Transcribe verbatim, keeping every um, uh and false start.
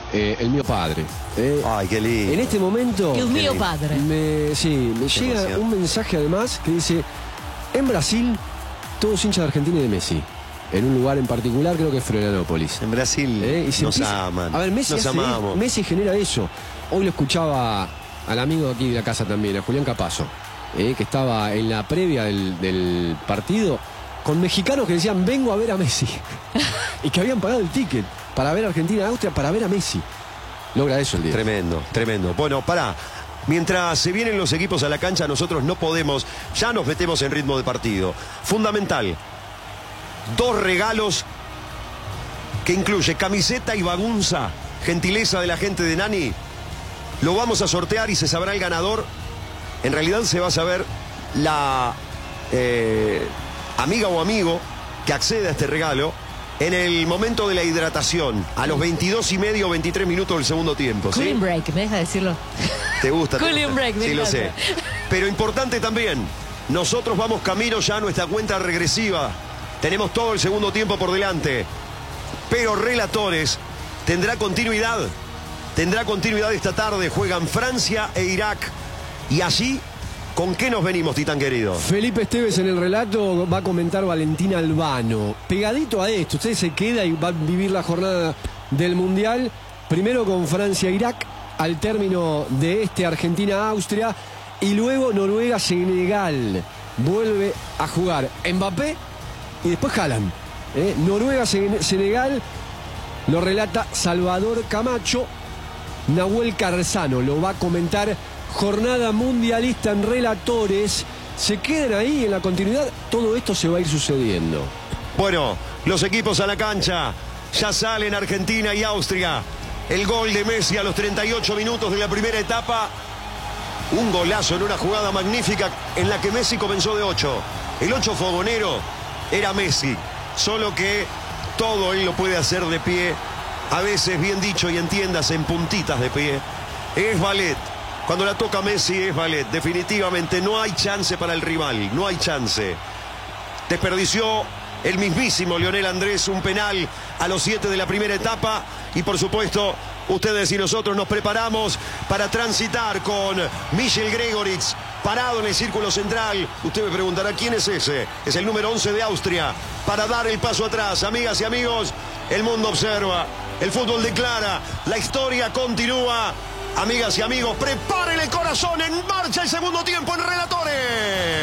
eh, el mío padre. Eh, Ay, qué lindo. En este momento... Que un mío padre. Me, sí, me Qué llega emoción. un mensaje además que dice, en Brasil, todos hinchas de Argentina y de Messi. En un lugar en particular, creo que es Florianópolis. En Brasil Eh, y se nos empieza- aman. A ver, Messi, nos hace- amamos. Messi genera eso. Hoy lo escuchaba al amigo de aquí de la casa también, a Julián Capazo, eh, que estaba en la previa del, del partido con mexicanos que decían, vengo a ver a Messi. Y que habían pagado el ticket para ver a Argentina-Austria, para ver a Messi. Logra eso el día. Tremendo, tremendo. Bueno, pará. Mientras se vienen los equipos a la cancha, nosotros no podemos, ya nos metemos en ritmo de partido. Fundamental. Dos regalos que incluye camiseta y bagunza, gentileza de la gente de Nani. Lo vamos a sortear y se sabrá el ganador. En realidad se va a saber la eh, amiga o amigo que accede a este regalo en el momento de la hidratación, a los veintidós y medio, veintitrés minutos del segundo tiempo. ¿Sí? Cooling break, ¿me deja decirlo? ¿Te gusta? te Cooling gusta? break, me Sí, lo sé. encanta. Pero importante también, nosotros vamos camino ya a nuestra cuenta regresiva. Tenemos todo el segundo tiempo por delante. Pero Relatores tendrá continuidad. Tendrá continuidad esta tarde. Juegan Francia e Irak. Y allí, ¿con qué nos venimos, Titán querido? Felipe Esteves en el relato va a comentar Valentín Albano. Pegadito a esto, usted se queda y va a vivir la jornada del Mundial. Primero con Francia-Irak, al término de este Argentina-Austria. Y luego Noruega-Senegal. Vuelve a jugar Mbappé y después Haaland. ¿eh? Noruega-Senegal lo relata Salvador Camacho. Nahuel Carzano lo va a comentar. Jornada mundialista en Relatores. Se quedan ahí en la continuidad. Todo esto se va a ir sucediendo. Bueno, los equipos a la cancha. Ya salen Argentina y Austria. El gol de Messi a los treinta y ocho minutos de la primera etapa. Un golazo en una jugada magnífica en la que Messi comenzó de ocho. El ocho fogonero era Messi. Solo que todo él lo puede hacer de pie. A veces, bien dicho y entiendas, en puntitas de pie. Es ballet. Cuando la toca Messi es ballet. Definitivamente no hay chance para el rival. No hay chance. Desperdició el mismísimo Lionel Andrés un penal a los siete de la primera etapa. Y por supuesto, ustedes y nosotros nos preparamos para transitar con Michel Gregoritz parado en el círculo central. Usted me preguntará, ¿quién es ese? Es el número once de Austria. Para dar el paso atrás, amigas y amigos, el mundo observa, el fútbol declara, la historia continúa. Amigas y amigos, preparen el corazón, en marcha el segundo tiempo en Relatores.